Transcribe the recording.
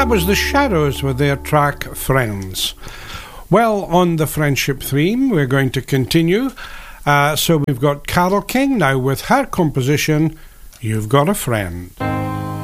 That was The Shadows with their track Friends. Well, on the friendship theme, we're going to continue. So we've got Carole King now with her composition, You've Got a Friend.